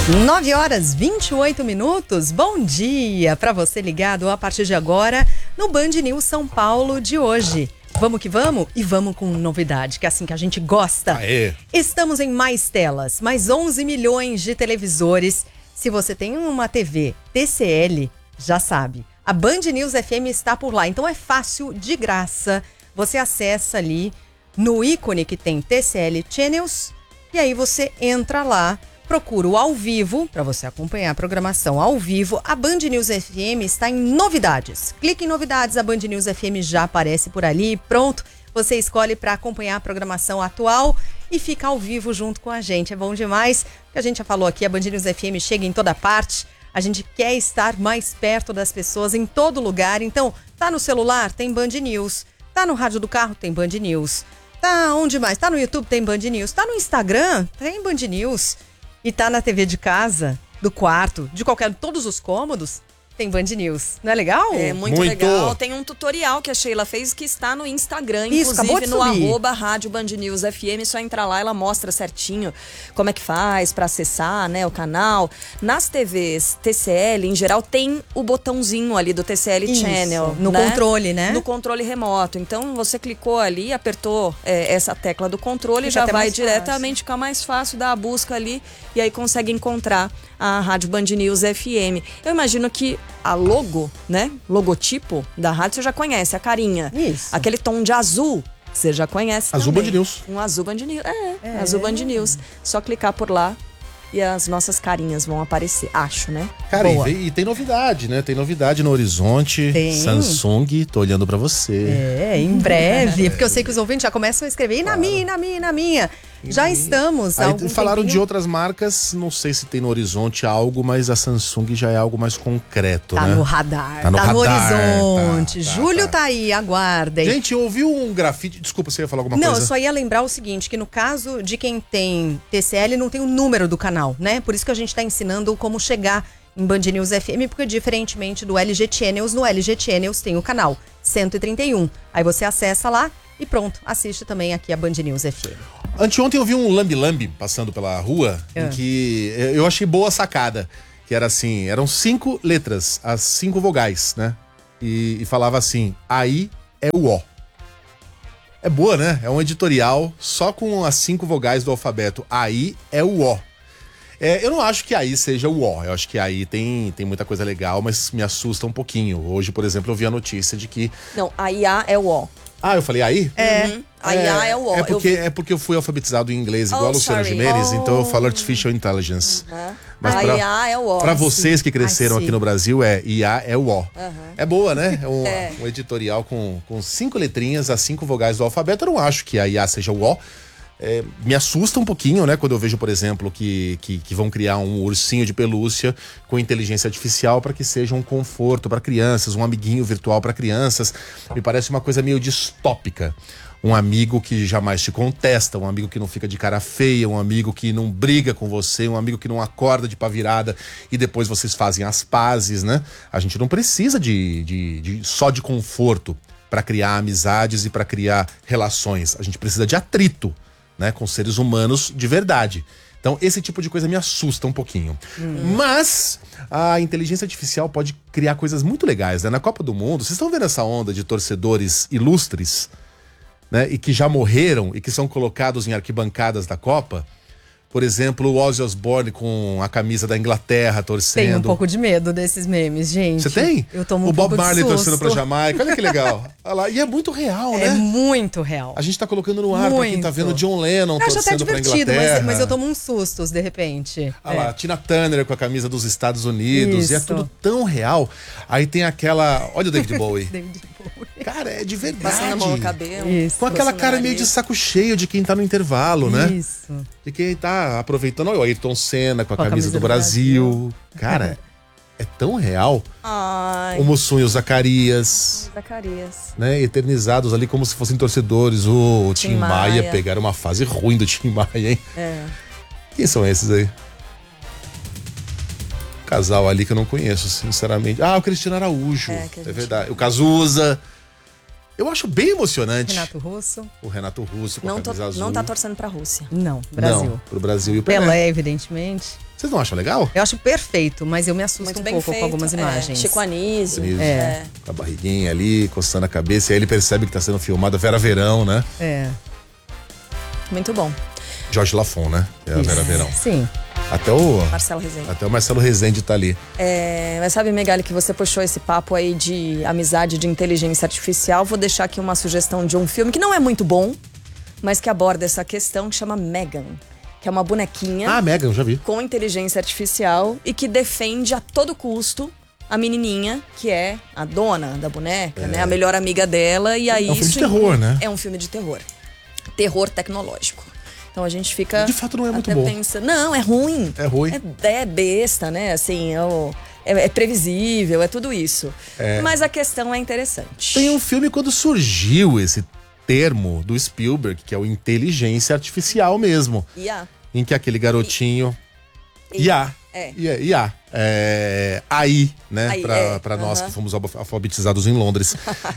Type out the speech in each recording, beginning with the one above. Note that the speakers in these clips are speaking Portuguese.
9h28. Bom dia para você ligado a partir de agora no Band News São Paulo de hoje. Vamos que vamos e vamos com novidade, que é assim que a gente gosta. Aê. Estamos em mais telas, mais 11 milhões de televisores. Se você tem uma TV TCL, já sabe, a Band News FM está por lá. Então é fácil, de graça. Você acessa ali no ícone que tem TCL Channels e aí você entra lá. Procura o ao vivo, para você acompanhar a programação ao vivo. A Band News FM está em novidades. Clique em novidades, a Band News FM já aparece por ali. Pronto, você escolhe para acompanhar a programação atual e fica ao vivo junto com a gente. É bom demais. O que a gente já falou aqui, a Band News FM chega em toda parte. A gente quer estar mais perto das pessoas em todo lugar. Então, tá no celular? Tem Band News. Tá no rádio do carro? Tem Band News. Tá onde mais? Tá no YouTube? Tem Band News. Tá no Instagram? Tem Band News. E tá na TV de casa, do quarto, de todos os cômodos, tem Band News. Não é legal? É muito legal. Tem um tutorial que a Sheila fez que está no Instagram, Isso, inclusive no @Rádio Band News FM. Só entrar lá, ela mostra certinho como é que faz para acessar, né, o canal. Nas TVs TCL, em geral, tem o botãozinho ali do TCL Channel. No controle, né? No controle remoto. Então, você clicou ali, apertou essa tecla do controle, já vai diretamente ficar mais fácil dar a busca ali e aí consegue encontrar a Rádio Band News FM. Eu imagino que a logo, né? Logotipo da rádio você já conhece, a carinha. Isso. Aquele tom de azul, você já conhece Azul também. Band News. Um azul Band News. Azul Band News. Só clicar por lá e as nossas carinhas vão aparecer, acho, né? Cara, e tem novidade, né? Tem novidade no horizonte. Tem. Samsung, tô olhando pra você. Em breve. Porque eu sei que os ouvintes já começam a escrever. E na minha. Já estamos. Aí falaram de outras marcas, não sei se tem no horizonte algo, mas a Samsung já é algo mais concreto, tá, né? No radar, tá no horizonte. Julho tá aí, aguardem. Gente, ouviu um grafite? Desculpa, você ia falar alguma coisa? Não, eu só ia lembrar o seguinte, que no caso de quem tem TCL, não tem o número do canal, né? Por isso que a gente tá ensinando como chegar em Band News FM, porque diferentemente do LG Channels, no LG Channels tem o canal 131. Aí você acessa lá e pronto, assiste também aqui a Band News FM. Anteontem eu vi um lambi-lambi passando pela rua, em que eu achei boa a sacada, que era assim, eram 5 letras, as 5 vogais, né? E falava assim, aí é o O. É boa, né? É um editorial só com as 5 vogais do alfabeto, aí é o O. Eu não acho que aí seja o O, eu acho que aí tem muita coisa legal, mas me assusta um pouquinho. Hoje, por exemplo, eu vi a notícia de que... Não, a IA é o O. Ah, eu falei aí? A IA é o O. É porque eu fui alfabetizado em inglês igual a Luciana Gimenez, então eu falo Artificial Intelligence. Mas a IA é o O. Pra vocês que cresceram aqui no Brasil, IA é o O. É boa, né? É um editorial com 5 letrinhas, as 5 vogais do alfabeto. Eu não acho que a IA seja o O. Me assusta um pouquinho, né? Quando eu vejo, por exemplo, que vão criar um ursinho de pelúcia com inteligência artificial para que seja um conforto para crianças, um amiguinho virtual para crianças. Me parece uma coisa meio distópica. Um amigo que jamais te contesta, um amigo que não fica de cara feia, um amigo que não briga com você, um amigo que não acorda de pá virada e depois vocês fazem as pazes, né? A gente não precisa só de conforto para criar amizades e para criar relações. A gente precisa de atrito, né, com seres humanos de verdade. Então, esse tipo de coisa me assusta um pouquinho. Mas a inteligência artificial pode criar coisas muito legais, né? Na Copa do Mundo, vocês estão vendo essa onda de torcedores ilustres, né? E que já morreram e que são colocados em arquibancadas da Copa? Por exemplo, o Ozzy Osbourne com a camisa da Inglaterra torcendo. Tenho um pouco de medo desses memes, gente. Você tem? Eu tomo o Bob Marley torcendo pra Jamaica. Olha que legal. Olha lá. E é muito real, né? É muito real. A gente tá colocando no ar pra quem tá vendo John Lennon torcendo pra Inglaterra. Mas eu tomo uns sustos, de repente. Olha lá, Tina Turner com a camisa dos Estados Unidos. Isso. E é tudo tão real. Aí tem aquela... Olha o David Bowie. Cara, é de verdade. Passando a mão no cabelo. Isso. Com aquela cara meio de saco cheio de quem tá no intervalo, né? Isso. De quem tá aproveitando. Olha o Ayrton Senna com a camisa do Brasil. Cara, é tão real. Ai. O Mussum e o Zacarias. Né? Eternizados ali como se fossem torcedores. O Tim Maia. Pegaram uma fase ruim do Tim Maia, hein? Quem são esses aí? Casal ali que eu não conheço, sinceramente. Ah, o Cristiano Araújo. É verdade. O Cazuza. Eu acho bem emocionante. Renato Russo. O Renato Russo com a camisa azul. Não tá torcendo pra Rússia. Não, Brasil. Não, pro Brasil e o Pelé. Pelé, evidentemente. Vocês não acham legal? Eu acho perfeito, mas eu me assusto Muito um bem pouco feito. com algumas imagens. Chico Anísio. Com a barriguinha ali, coçando a cabeça. E aí ele percebe que tá sendo filmado a Vera Verão, né? Muito bom. Jorge Lafon, né? É a Vera Verão. Sim. Até o Marcelo Rezende tá ali. Mas sabe, Megali, que você puxou esse papo aí de amizade, de inteligência artificial. Vou deixar aqui uma sugestão de um filme que não é muito bom, mas que aborda essa questão, que chama Megan. Que é uma bonequinha. Ah, Megan, eu já vi. Com inteligência artificial e que defende a todo custo a menininha, que é a dona da boneca, né? A melhor amiga dela. E aí é um filme de terror, né? É um filme de terror. Terror tecnológico. Então a gente fica... De fato não é muito bom. Não, é ruim. É ruim. É besta, né? Assim, é previsível, é tudo isso. Mas a questão é interessante. Tem um filme quando surgiu esse termo do Spielberg, que é o inteligência artificial mesmo. IA. Em que aquele garotinho... IA. IA. AI, né? Pra nós que fomos alfabetizados em Londres.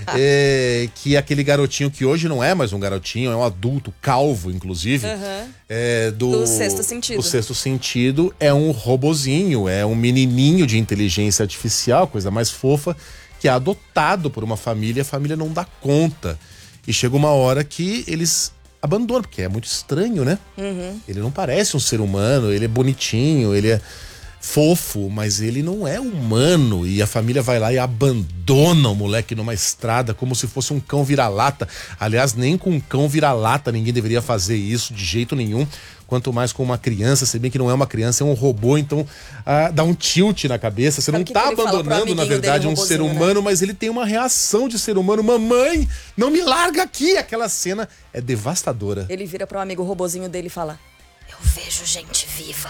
Que aquele garotinho que hoje não é mais um garotinho, é um adulto, calvo, inclusive. Do Sexto Sentido. Do Sexto Sentido. É um robozinho, é um menininho de inteligência artificial, coisa mais fofa, que é adotado por uma família, a família não dá conta. E chega uma hora que eles abandonam, porque é muito estranho, né? Ele não parece um ser humano, ele é bonitinho, ele é fofo, mas ele não é humano. E a família vai lá e abandona o moleque numa estrada como se fosse um cão vira-lata. Aliás, nem com um cão vira-lata ninguém deveria fazer isso de jeito nenhum. Quanto mais com uma criança, se bem que não é uma criança, é um robô, então dá um tilt na cabeça. Você não tá abandonando, na verdade, um ser humano, mas ele tem uma reação de ser humano. Mamãe, não me larga aqui! Aquela cena é devastadora. Ele vira pro amigo robozinho dele e fala: eu vejo gente viva.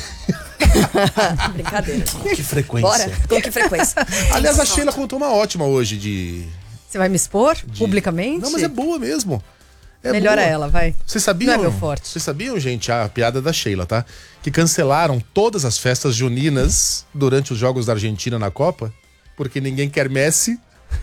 Brincadeira, gente. Com que frequência? Bora, com que frequência? Aliás, a Sheila contou uma ótima hoje de... Você vai me expor publicamente? Não, mas é boa mesmo. Melhora ela, vai. Vocês sabiam? Não é meu forte. Vocês sabiam, gente, a piada da Sheila, tá? Que cancelaram todas as festas juninas durante os Jogos da Argentina na Copa, porque ninguém quer Messi.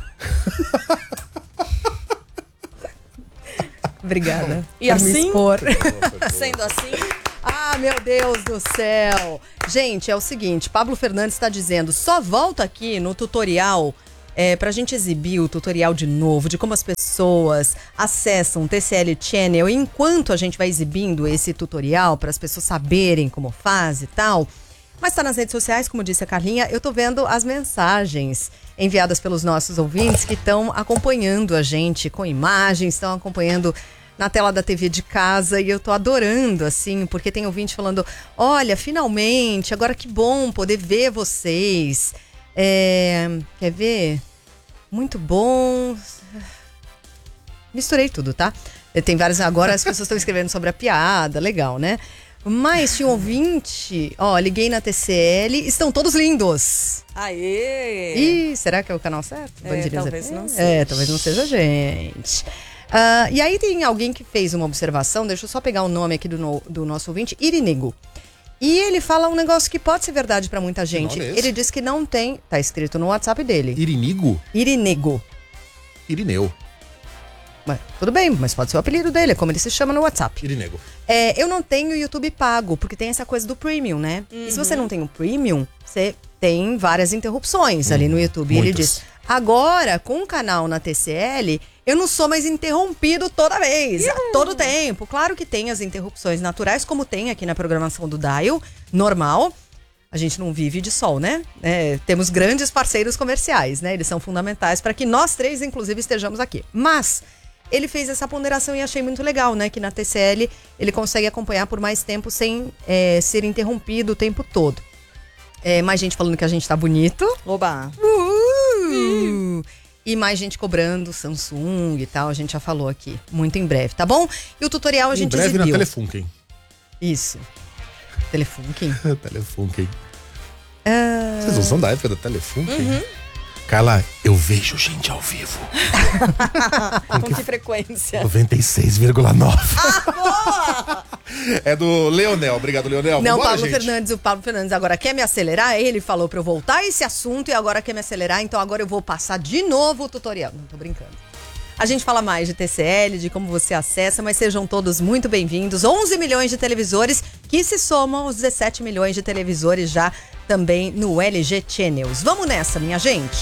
Obrigada. E assim? Me expor. Sendo assim... Ah, meu Deus do céu. Gente, é o seguinte, Pablo Fernandes está dizendo, só volta aqui no tutorial pra gente exibir o tutorial de novo, de como as pessoas acessam o TCL Channel. E enquanto a gente vai exibindo esse tutorial para as pessoas saberem como faz e tal, mas tá nas redes sociais, como disse a Carlinha, eu tô vendo as mensagens enviadas pelos nossos ouvintes que estão acompanhando a gente com imagens, estão acompanhando na tela da TV de casa, e eu tô adorando, assim, porque tem ouvinte falando, olha, finalmente, agora que bom poder ver vocês. Quer ver? Muito bom. Misturei tudo, tá? Tem vários, agora as pessoas estão escrevendo sobre a piada, legal, né? Mas tinha um ouvinte, liguei na TCL, estão todos lindos. Aê! Ih, será que é o canal certo? Talvez não seja. Talvez não seja, gente. E aí tem alguém que fez uma observação, deixa eu só pegar o nome aqui do nosso ouvinte, Irinego. E ele fala um negócio que pode ser verdade pra muita gente. Ele diz que não tem, tá escrito no WhatsApp dele. Irinego? Irinego. Irineu. Mas, tudo bem, mas pode ser o apelido dele, é como ele se chama no WhatsApp. Irinego. Eu não tenho YouTube pago, porque tem essa coisa do Premium, né? E se você não tem o Premium, você tem várias interrupções ali no YouTube. E ele diz, agora, com o canal na TCL, eu não sou mais interrompido toda vez, todo tempo. Claro que tem as interrupções naturais, como tem aqui na programação do Dial, normal. A gente não vive de sol, né? Temos grandes parceiros comerciais, né? Eles são fundamentais para que nós três, inclusive, estejamos aqui. Mas ele fez essa ponderação e achei muito legal, né? Que na TCL ele consegue acompanhar por mais tempo sem ser interrompido o tempo todo. Mais gente falando que a gente tá bonito. Oba! E mais gente cobrando Samsung e tal, a gente já falou aqui. Muito em breve, tá bom? E o tutorial a gente exibiu. Em breve na Telefunken. Isso. Telefunken? Telefunken. Vocês não são da época da Telefunken? Carla, eu vejo gente ao vivo. Com que frequência? 96,9. É do Leonel. Obrigado, Leonel. Não, vambora, o Pablo Fernandes agora quer me acelerar. Ele falou pra eu voltar a esse assunto e agora quer me acelerar. Então agora eu vou passar de novo o tutorial. Não, tô brincando. A gente fala mais de TCL, de como você acessa, mas sejam todos muito bem-vindos. 11 milhões de televisores que se somam aos 17 milhões de televisores já também no LG Channels. Vamos nessa, minha gente!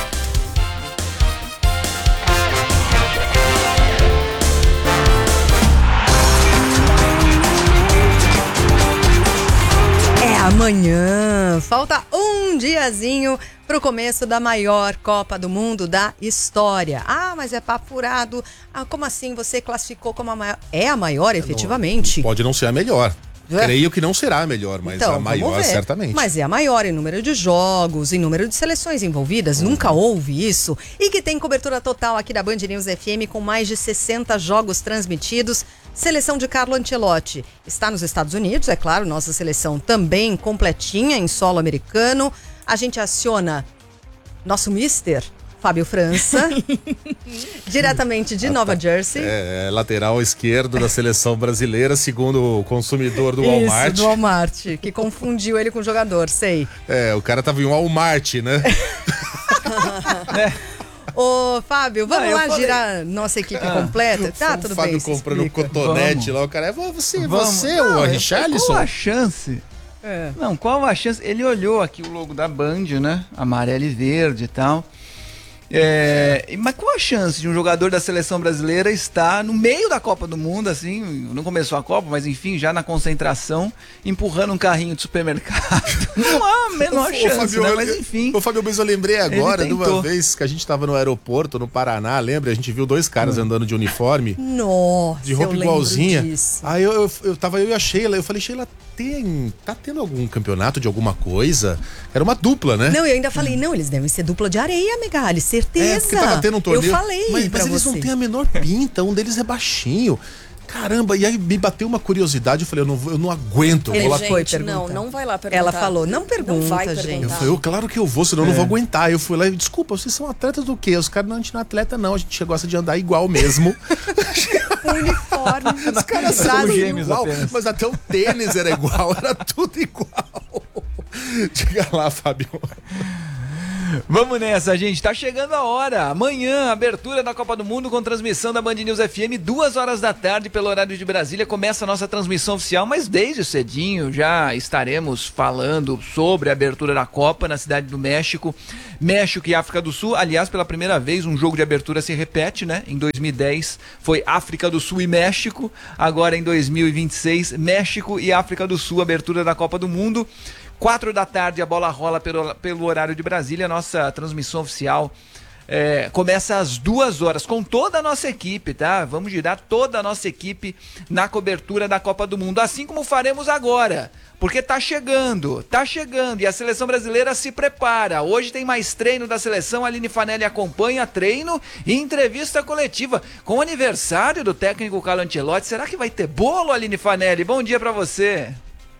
Amanhã, falta um diazinho para o começo da maior Copa do Mundo da história. Ah, mas é papo furado. Ah, como assim você classificou como a maior? É a maior, efetivamente? Pode não ser a melhor. Creio que não será a melhor, mas então, a maior certamente. Mas é a maior em número de jogos, em número de seleções envolvidas, nunca houve isso. E que tem cobertura total aqui da Band News FM com mais de 60 jogos transmitidos. Seleção de Carlo Ancelotti está nos Estados Unidos, é claro, nossa seleção também completinha em solo americano. A gente aciona nosso mister, Fábio França, diretamente de Nova Jersey. É lateral esquerdo da seleção brasileira, segundo o consumidor do Walmart. Isso, do Walmart, que confundiu ele com o jogador, sei. O cara tava em um Walmart, né? Ô, Fábio, vamos lá girar nossa equipe completa? Tá, tudo bem. O Fábio comprando um cotonete lá, o cara, você o Richarlison? Qual a chance? Não, qual a chance? Ele olhou aqui o logo da Band, né? Amarelo e verde e tal. Mas qual a chance de um jogador da seleção brasileira estar no meio da Copa do Mundo, assim, não começou a Copa, mas enfim, já na concentração, empurrando um carrinho de supermercado? Não há a menor chance, Fabio, né? Mas enfim. Ô, Fabio, mas eu lembrei agora de uma vez que a gente estava no aeroporto, no Paraná, lembra? A gente viu dois caras andando de uniforme. Nossa, de roupa igualzinha. Aí eu e a Sheila, eu falei, Sheila, tá tendo algum campeonato de alguma coisa? Era uma dupla, né? Não, eu ainda falei, não, eles devem ser dupla de areia, Megali, certeza. Porque tava tendo um torneio. Eu falei mas eles não têm a menor pinta, um deles é baixinho. Caramba, e aí me bateu uma curiosidade, eu falei, eu não aguento. Ele vou lá não vai lá perguntar. Ela falou, não pergunta, não vai gente. Eu falei, claro que eu vou, senão eu não vou aguentar. Eu fui lá e, desculpa, vocês são atletas do quê? Os caras não, a gente não é atleta não, a gente gosta de andar igual mesmo. Uniforme. Os caras são gêmeos igual, mas até o tênis era igual, era tudo igual. Diga lá, Fábio. Vamos nessa, gente. Tá chegando a hora. Amanhã, abertura da Copa do Mundo com transmissão da Band News FM, 2h da tarde, pelo horário de Brasília. Começa a nossa transmissão oficial, mas desde cedinho já estaremos falando sobre a abertura da Copa na cidade do México. México e África do Sul. Aliás, pela primeira vez, um jogo de abertura se repete, né? Em 2010 foi África do Sul e México. Agora, em 2026, México e África do Sul, abertura da Copa do Mundo. 4 da tarde a bola rola pelo horário de Brasília. Nossa transmissão oficial começa às 2h com toda a nossa equipe, tá? Vamos girar toda a nossa equipe na cobertura da Copa do Mundo, assim como faremos agora, porque tá chegando e a seleção brasileira se prepara. Hoje tem mais treino da seleção, a Aline Fanelli acompanha treino e entrevista coletiva com o aniversário do técnico Carlo Ancelotti. Será que vai ter bolo, Aline Fanelli? Bom dia pra você.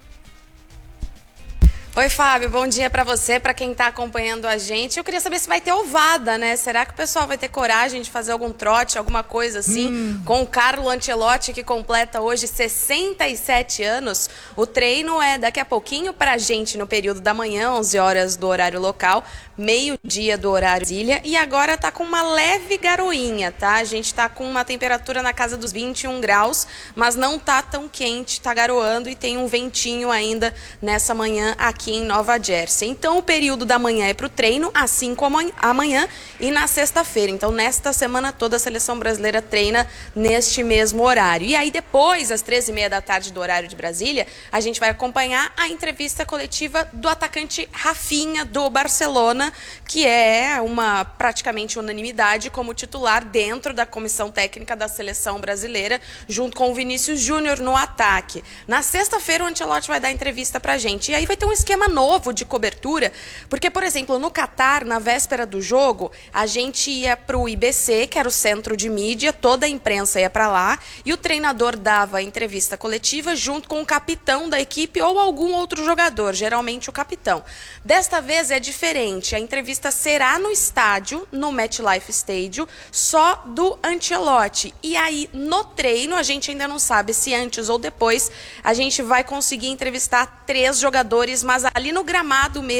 Oi, Fábio, bom dia pra você, pra quem tá acompanhando a gente. Eu queria saber se vai ter ovada, né? Será que o pessoal vai ter coragem de fazer algum trote, alguma coisa assim? Com o Carlo Ancelotti, que completa hoje 67 anos. O treino é daqui a pouquinho pra gente no período da manhã, 11h do horário local, meio-dia do horário Brasília. E agora tá com uma leve garoinha, tá? A gente tá com uma temperatura na casa dos 21 graus, mas não tá tão quente, tá garoando e tem um ventinho ainda nessa manhã aqui em Nova Jersey. Então o período da manhã é para o treino, assim como amanhã e na sexta-feira. Então nesta semana toda a seleção brasileira treina neste mesmo horário. E aí depois, às 13h30 da tarde do horário de Brasília, a gente vai acompanhar a entrevista coletiva do atacante Rafinha do Barcelona, que é uma praticamente unanimidade como titular dentro da comissão técnica da seleção brasileira, junto com o Vinícius Júnior no ataque. Na sexta-feira o Ancelotti vai dar entrevista pra gente. E aí vai ter um esquema novo de cobertura, porque, por exemplo, no Catar, na véspera do jogo, a gente ia para o IBC, que era o centro de mídia, toda a imprensa ia para lá, e o treinador dava entrevista coletiva junto com o capitão da equipe ou algum outro jogador, geralmente o capitão. Desta vez é diferente, a entrevista será no estádio, no MetLife Stadium, só do Ancelotti. E aí, no treino, a gente ainda não sabe se antes ou depois a gente vai conseguir entrevistar 3 jogadores, mas ali no gramado mesmo,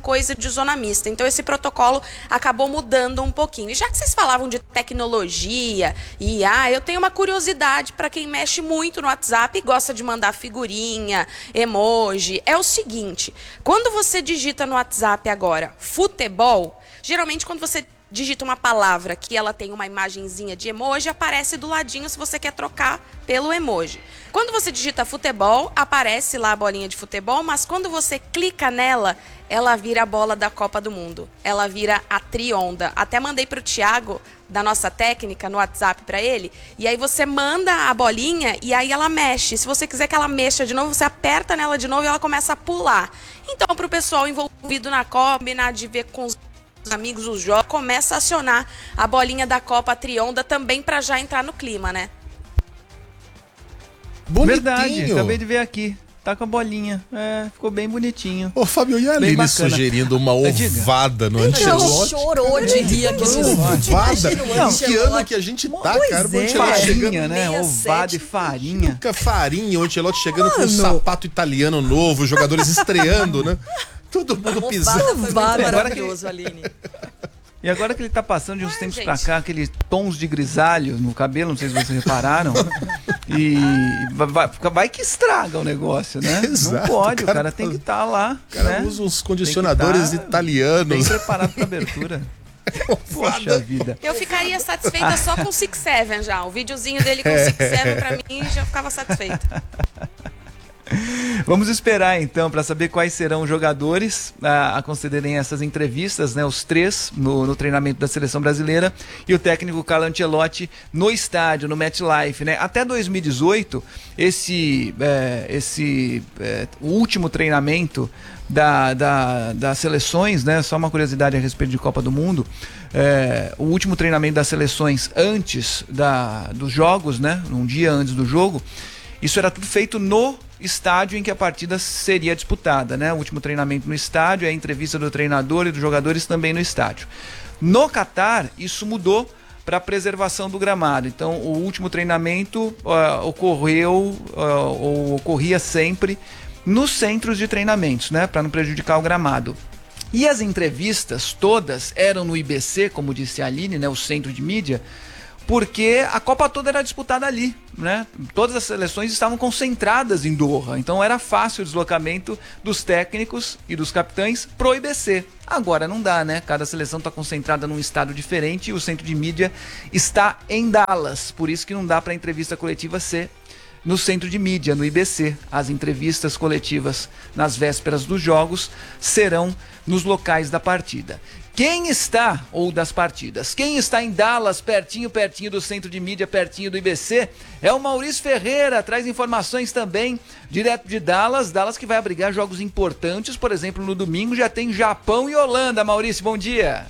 coisa de zona mista. Então esse protocolo acabou mudando um pouquinho. E já que vocês falavam de tecnologia e IA, eu tenho uma curiosidade para quem mexe muito no WhatsApp e gosta de mandar figurinha, emoji. É o seguinte, quando você digita no WhatsApp agora futebol, geralmente quando você digita uma palavra que ela tem uma imagenzinha de emoji, aparece do ladinho se você quer trocar pelo emoji. Quando você digita futebol, aparece lá a bolinha de futebol, mas quando você clica nela, ela vira a bola da Copa do Mundo. Ela vira a Trionda. Até mandei para o Thiago, da nossa técnica, no WhatsApp para ele, e aí você manda a bolinha e aí ela mexe. Se você quiser que ela mexa de novo, você aperta nela de novo e ela começa a pular. Então, para o pessoal envolvido na Copa, de ver com os amigos os jogos, começa a acionar a bolinha da Copa Trionda também para já entrar no clima, né? Bonitinho. Verdade, acabei de ver aqui. Tá com a bolinha. Ficou bem bonitinho. Ô, Fábio, e a Aline sugerindo uma ovada no Ancelotti? Chorou de rir aqui. Ovada? Que ano que a gente tá, cara? O Ancelotti chegando, né? Ovada e farinha. Farinha, o Ancelotti chegando com um sapato italiano novo, jogadores estreando, né? Todo mundo pisando. Maravilhoso, Aline. E agora que ele tá passando de uns tempos pra cá, aqueles tons de grisalho no cabelo, não sei se vocês repararam. E vai que estraga o negócio, né? Exato, não pode, o cara tem que estar lá. O cara usa uns condicionadores italianos. Bem preparado pra abertura. Poxa vida. Eu ficaria satisfeita só com o 6-7 já. O videozinho dele com o 6-7 pra mim já ficava satisfeita. Vamos esperar então para saber quais serão os jogadores a concederem essas entrevistas, né? Os três no treinamento da seleção brasileira e o técnico Carlo Ancelotti no estádio, no MetLife, né? Até 2018, o último treinamento das seleções, né? Só uma curiosidade a respeito de Copa do Mundo, o último treinamento das seleções antes dos jogos, né? Um dia antes do jogo, isso era tudo feito no estádio em que a partida seria disputada, né? O último treinamento no estádio, a entrevista do treinador e dos jogadores também no estádio. No Catar, isso mudou para a preservação do gramado. Então, o último treinamento ocorria sempre nos centros de treinamentos, né? Para não prejudicar o gramado. E as entrevistas todas eram no IBC, como disse a Aline, né? O centro de mídia, porque a Copa toda era disputada ali, né? Todas as seleções estavam concentradas em Doha, então era fácil o deslocamento dos técnicos e dos capitães pro IBC. Agora não dá, né? Cada seleção está concentrada num estado diferente e o centro de mídia está em Dallas, por isso que não dá para a entrevista coletiva ser no centro de mídia, no IBC. As entrevistas coletivas nas vésperas dos jogos serão nos locais da partida. Quem está em Dallas, pertinho do centro de mídia, pertinho do IBC, é o Maurício Ferreira, traz informações também, direto de Dallas que vai abrigar jogos importantes, por exemplo, no domingo já tem Japão e Holanda. Maurício, bom dia.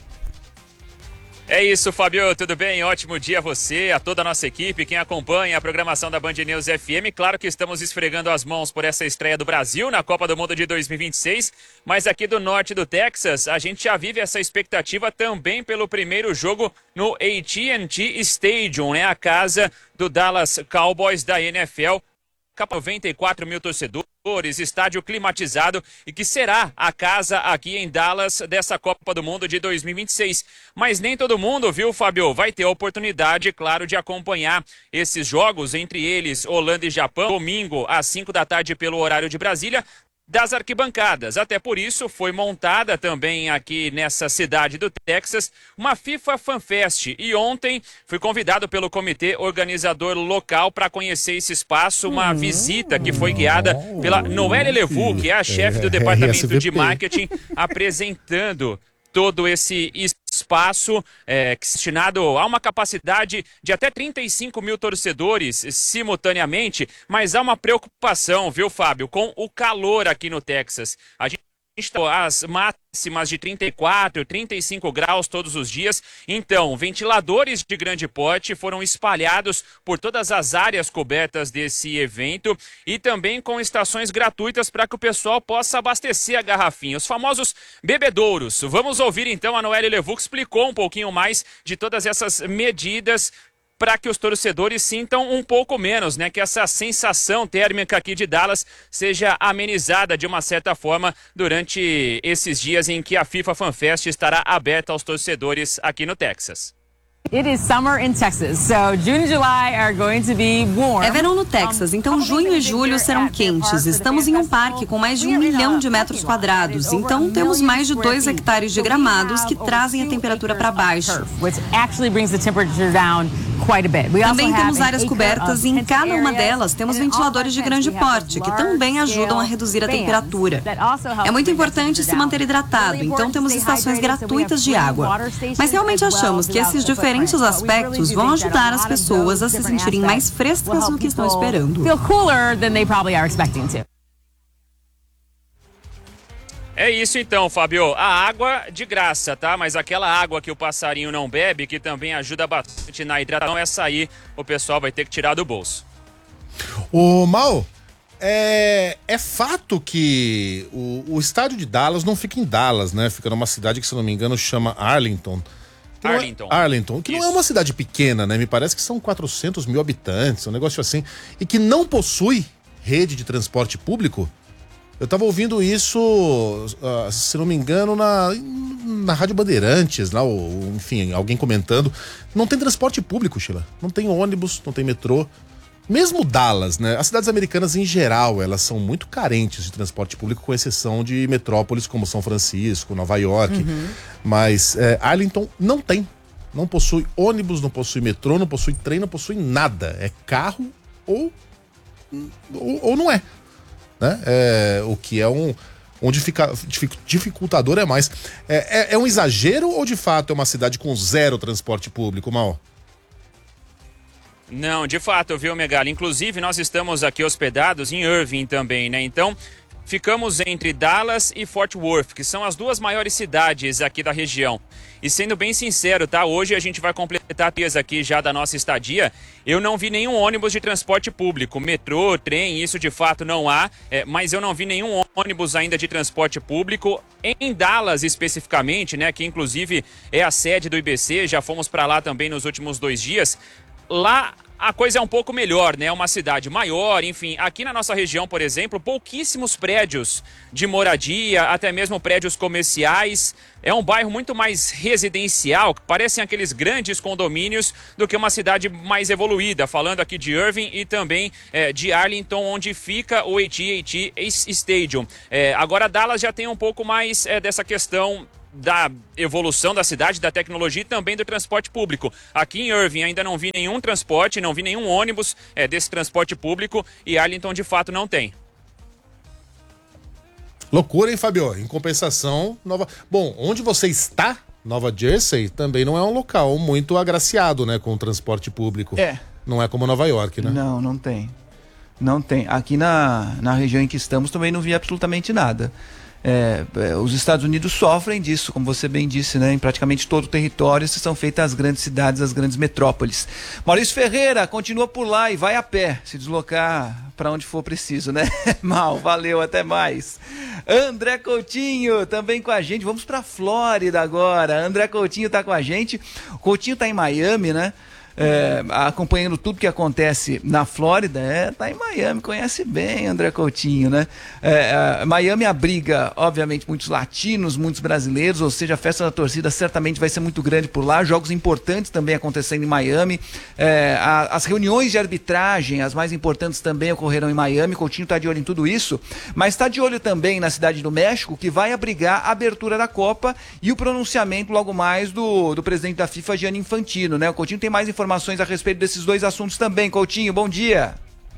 É isso, Fábio, tudo bem? Ótimo dia a você, a toda a nossa equipe, quem acompanha a programação da Band News FM. Claro que estamos esfregando as mãos por essa estreia do Brasil na Copa do Mundo de 2026, mas aqui do norte do Texas, a gente já vive essa expectativa também pelo primeiro jogo no AT&T Stadium, né? A casa do Dallas Cowboys da NFL. 94 mil torcedores, estádio climatizado e que será a casa aqui em Dallas dessa Copa do Mundo de 2026. Mas nem todo mundo, viu, Fábio, vai ter a oportunidade, claro, de acompanhar esses jogos, entre eles Holanda e Japão, domingo às 5 da tarde pelo horário de Brasília, das arquibancadas. Até por isso foi montada também aqui nessa cidade do Texas uma FIFA Fan Fest e ontem fui convidado pelo comitê organizador local para conhecer esse espaço, uma visita que foi guiada pela Noelle Levu, que é a chefe do departamento de marketing, apresentando todo esse espaço destinado a uma capacidade de até 35 mil torcedores simultaneamente, mas há uma preocupação, viu, Fábio, com o calor aqui no Texas. A gente está às máximas de 34, 35 graus todos os dias, então ventiladores de grande porte foram espalhados por todas as áreas cobertas desse evento e também com estações gratuitas para que o pessoal possa abastecer a garrafinha, os famosos bebedouros. Vamos ouvir então a Noelle Levu, que explicou um pouquinho mais de todas essas medidas para que os torcedores sintam um pouco menos, né? Que essa sensação térmica aqui de Dallas seja amenizada de uma certa forma durante esses dias em que a FIFA Fan Fest estará aberta aos torcedores aqui no Texas. It is summer in Texas, so June and July are going to be warm. É verão no Texas, então junho e julho serão quentes. Estamos em um parque com mais de 1 milhão de metros quadrados, então temos mais de 2 hectares de gramados que trazem a temperatura para baixo. Também temos áreas cobertas e em cada uma delas temos ventiladores de grande porte, que também ajudam a reduzir a temperatura. É muito importante se manter hidratado, então temos estações gratuitas de água. Mas realmente achamos que esses diferentes aspectos vão ajudar as pessoas a se sentirem mais frescas do que estão esperando. É isso então, Fábio. A água de graça, tá? Mas aquela água que o passarinho não bebe, que também ajuda bastante na hidratação, essa aí o pessoal vai ter que tirar do bolso. Ô, Mal, é fato que o estádio de Dallas não fica em Dallas, né? Fica numa cidade que, se não me engano, chama Arlington. Arlington, que não é uma cidade pequena, né? Me parece que são 400 mil habitantes, um negócio assim. E que não possui rede de transporte público. Eu tava ouvindo isso, se não me engano, na Rádio Bandeirantes, lá, enfim, alguém comentando. Não tem transporte público, Sheila. Não tem ônibus, não tem metrô. Mesmo Dallas, né? As cidades americanas em geral, elas são muito carentes de transporte público, com exceção de metrópoles como São Francisco, Nova York. Mas Arlington não tem. Não possui ônibus, não possui metrô, não possui trem, não possui nada. É carro ou não é. Né? O que é um dificultador é mais. É um exagero ou de fato é uma cidade com zero transporte público, Mal? Não, de fato, viu, Megali? Inclusive, nós estamos aqui hospedados em Irving também, né? Então, ficamos entre Dallas e Fort Worth, que são as duas maiores cidades aqui da região. E sendo bem sincero, tá? Hoje a gente vai completar dias aqui já da nossa estadia. Eu não vi nenhum ônibus de transporte público, metrô, trem, isso de fato não há. Mas eu não vi nenhum ônibus ainda de transporte público em Dallas especificamente, né? Que inclusive é a sede do IBC, já fomos para lá também nos últimos 2 dias. Lá a coisa é um pouco melhor, né? É uma cidade maior, enfim. Aqui na nossa região, por exemplo, pouquíssimos prédios de moradia, até mesmo prédios comerciais. É um bairro muito mais residencial, que parecem aqueles grandes condomínios, do que uma cidade mais evoluída. Falando aqui de Irving e também de Arlington, onde fica o AT&T Stadium. Agora Dallas já tem um pouco mais dessa questão da evolução da cidade, da tecnologia e também do transporte público. Aqui em Irving ainda não vi nenhum transporte, não vi nenhum ônibus desse transporte público, e Arlington de fato não tem. Loucura, hein, Fabio? Em compensação, Bom, onde você está, Nova Jersey, também não é um local muito agraciado, né, com o transporte público. Não é como Nova York, né? Não tem. Não tem. Aqui na região em que estamos também não vi absolutamente nada. Os Estados Unidos sofrem disso, como você bem disse, né? Em praticamente todo o território são feitas as grandes cidades, as grandes metrópoles. Maurício Ferreira continua por lá e vai a pé, se deslocar para onde for preciso, né? Mal, valeu, até mais. André Coutinho também com a gente. Vamos para a Flórida agora. André Coutinho está com a gente. O Coutinho está em Miami, né? Acompanhando tudo que acontece na Flórida. Tá em Miami, conhece bem André Coutinho, né? Miami abriga, obviamente, muitos latinos, muitos brasileiros, ou seja, a festa da torcida certamente vai ser muito grande por lá. Jogos importantes também acontecendo em Miami. As reuniões de arbitragem, as mais importantes, também ocorrerão em Miami. Coutinho está de olho em tudo isso, mas está de olho também na Cidade do México, que vai abrigar a abertura da Copa e o pronunciamento logo mais do presidente da FIFA, Gianni Infantino, né? O Coutinho tem mais informações a respeito desses dois assuntos também. Coutinho, bom dia.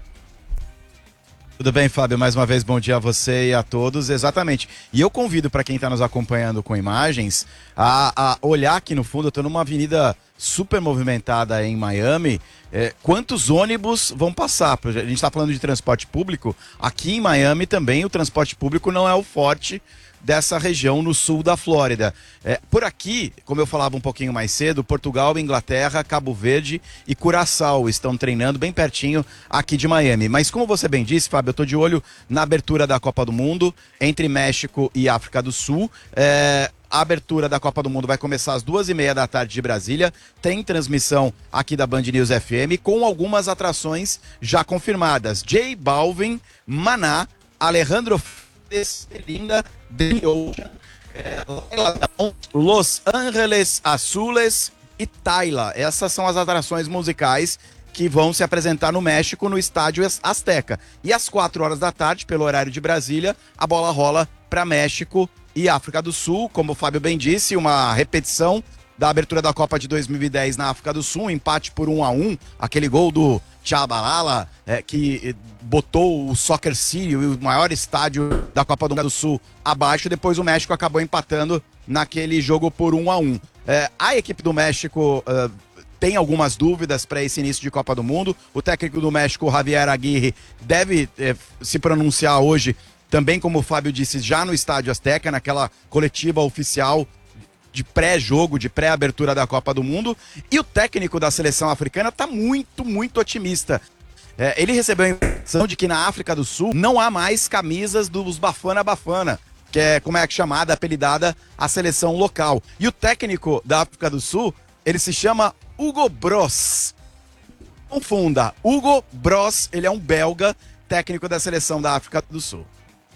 Tudo bem, Fábio? Mais uma vez, bom dia a você e a todos. Exatamente. E eu convido para quem está nos acompanhando com imagens a olhar aqui no fundo. Eu estou numa avenida super movimentada em Miami. Quantos ônibus vão passar? A gente está falando de transporte público. Aqui em Miami também o transporte público não é o forte dessa região no sul da Flórida. Por aqui, como eu falava um pouquinho mais cedo, Portugal, Inglaterra, Cabo Verde e Curaçao estão treinando bem pertinho aqui de Miami. Mas como você bem disse, Fábio, eu estou de olho na abertura da Copa do Mundo entre México e África do Sul. a abertura da Copa do Mundo vai começar às 2h30 da tarde de Brasília. Tem transmissão aqui da Band News FM com algumas atrações já confirmadas. J Balvin, Maná, Alejandro Linda, The Ocean, Los Angeles Azules e Tayla. Essas são as atrações musicais que vão se apresentar no México, no estádio Azteca. E às 4h da tarde, pelo horário de Brasília, a bola rola para México e África do Sul. Como o Fábio bem disse, uma repetição da abertura da Copa de 2010 na África do Sul, um empate por 1-1, aquele gol do Tchabalala, que botou o Soccer City, o maior estádio da Copa do Sul, abaixo. Depois o México acabou empatando naquele jogo por 1-1. A equipe do México tem algumas dúvidas para esse início de Copa do Mundo. O técnico do México, Javier Aguirre, deve se pronunciar hoje, também como o Fábio disse, já no Estádio Azteca, naquela coletiva oficial de pré-jogo, de pré-abertura da Copa do Mundo. E o técnico da seleção africana está muito, muito otimista. Ele recebeu a informação de que na África do Sul não há mais camisas dos Bafana Bafana, que é como é chamada, apelidada a seleção local. E o técnico da África do Sul, ele se chama Hugo Broos. Confunda, Hugo Broos, ele é um belga, técnico da seleção da África do Sul.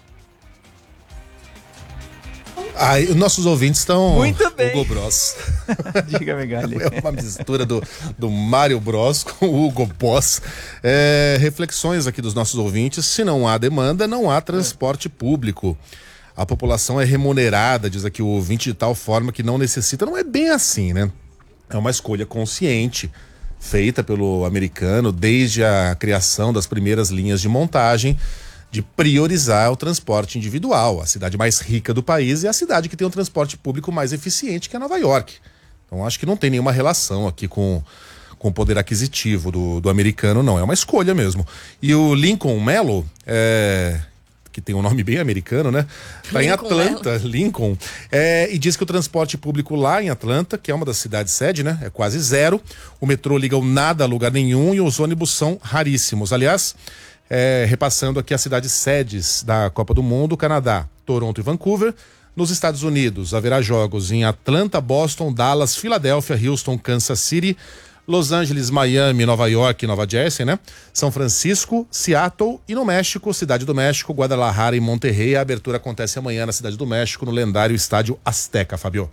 Os nossos ouvintes estão... Muito bem. Hugo Bros. Diga, Megali. É uma mistura do Mário Bros com o Hugo Boss. Reflexões aqui dos nossos ouvintes. Se não há demanda, não há transporte público. A população é remunerada, diz aqui o ouvinte, de tal forma que não necessita. Não é bem assim, né? É uma escolha consciente, feita pelo americano desde a criação das primeiras linhas de montagem, de priorizar o transporte individual. A cidade mais rica do país é a cidade que tem um transporte público mais eficiente, que é Nova York. Então acho que não tem nenhuma relação aqui com o poder aquisitivo do americano, não. É uma escolha mesmo. E o Lincoln Mello, que tem um nome bem americano, né? Tá em Atlanta, Lincoln. E diz que o transporte público lá em Atlanta, que é uma das cidades sede, né? É quase zero. O metrô liga o nada a lugar nenhum e os ônibus são raríssimos. Aliás, repassando aqui as cidades sedes da Copa do Mundo: Canadá, Toronto e Vancouver. Nos Estados Unidos, haverá jogos em Atlanta, Boston, Dallas, Filadélfia, Houston, Kansas City, Los Angeles, Miami, Nova York e Nova Jersey, né? São Francisco, Seattle e no México, Cidade do México, Guadalajara e Monterrey. A abertura acontece amanhã na Cidade do México, no lendário Estádio Azteca, Fabio.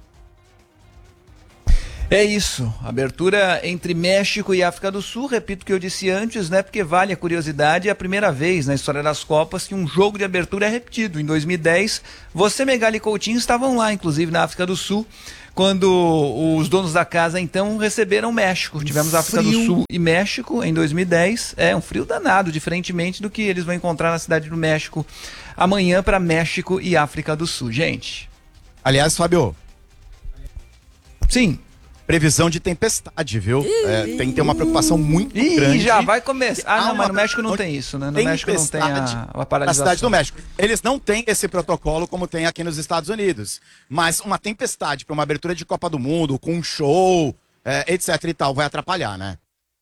É isso, abertura entre México e África do Sul, repito o que eu disse antes, né? Porque vale a curiosidade, é a primeira vez na história das Copas que um jogo de abertura é repetido. Em 2010, você, Megali e Coutinho estavam lá, inclusive na África do Sul, quando os donos da casa então receberam México. Tivemos África do Sul e México em 2010. É um frio danado, diferentemente do que eles vão encontrar na cidade do México amanhã para México e África do Sul. Gente. Aliás, Fábio. Sim. Previsão de tempestade, viu? Tem que ter uma preocupação muito grande. Já vai começar. Não, mas no México não tem isso, né? No México não tem a paralisação. Na cidade do México. Eles não têm esse protocolo como tem aqui nos Estados Unidos. Mas uma tempestade para uma abertura de Copa do Mundo, com um show, etc e tal, vai atrapalhar, né?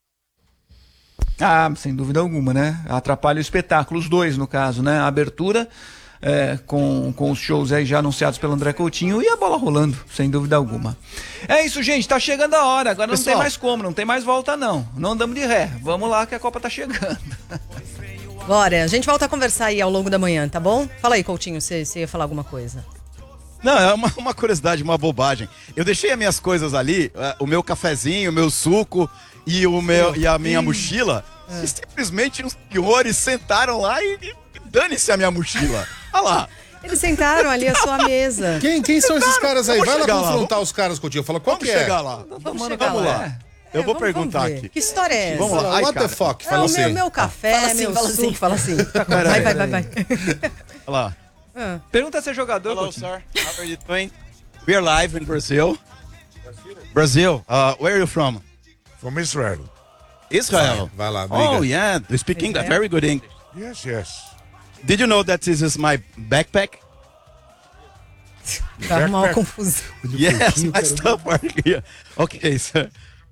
Ah, sem dúvida alguma, né? Atrapalha o espetáculo, os dois, no caso, né? A abertura... com os shows aí já anunciados pelo André Coutinho e a bola rolando, sem dúvida alguma. É isso, gente, tá chegando a hora, agora pessoal, não tem mais como, não tem mais volta não andamos de ré, vamos lá que a Copa tá chegando. Bora, a gente volta a conversar aí ao longo da manhã, tá bom? Fala aí, Coutinho, você ia falar alguma coisa. Não, é uma curiosidade, uma bobagem. Eu deixei as minhas coisas ali, o meu cafezinho, o meu suco e a minha mochila, e simplesmente os senhores sentaram lá e dane-se a minha mochila. Olha lá. Eles sentaram ali à sua mesa. Quem são esses caras aí? Vai lá confrontar os caras, Coutinho. Fala, qual que é? Chegar lá. Vamos lá. Eu vou perguntar aqui. Que história é essa? Vamos lá. What the fuck? Fala assim. Meu café, meu suco. Fala assim. Vai. Olha lá. Pergunta se é jogador, Hello, Coutinho. sir. How are you doing? We are live in Brazil. Brazil. Where are you from? From Israel. Israel. Vai lá, briga. Oh, yeah. You speak English. Very good English. Yes. Did you know that this is my backpack? Vai arrumar uma confusão. Yes, my stuff are here. Okay, sir.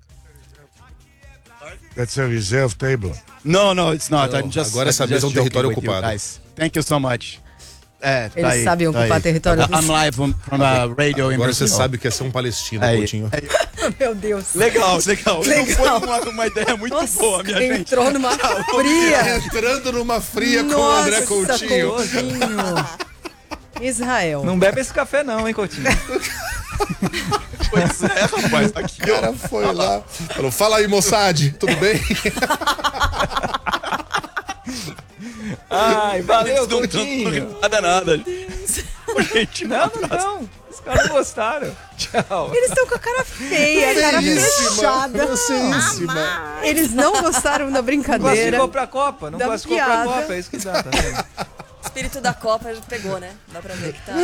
That's a reserve table. No, it's not. I'm just. Agora essa mesa é um território ocupado. Guys. Thank you so much. Eles sabem ocupar território I'm live from radio in Agora Brazil. você sabe que é ser um palestino, Coutinho. Meu Deus. Legal. Não foi uma ideia muito boa, minha gente. Entrou numa fria. Entrando numa fria com o André Coutinho. Israel. Não bebe esse café não, hein, Coutinho? Pois é, rapaz. Aqui, O cara foi lá. Falou, fala aí, Mossad, tudo bem? Ai, valeu, Coutinho. Nada. Gente, não. Os caras não gostaram. Tchau. Eles estão com a cara feia, a cara fechada. Eles não gostaram da brincadeira. Não classificou pra Copa, não classificou pra Copa, é isso que dá, tá vendo? O espírito da Copa já pegou, né? Dá pra ver que tá...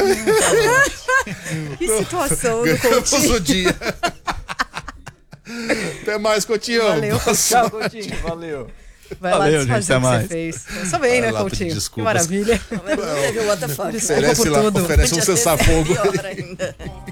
Que situação do Coutinho. O dia. Até mais, Coutinho. Valeu. Tchau, Coutinho. Valeu. Vai lá Valeu, desfazer gente, o que você fez. Só bem, né, Coutinho? Desculpas. Que maravilha. Não teve o what the fuck. Oferece lá, oferece um cessar-fogo. Pior ainda.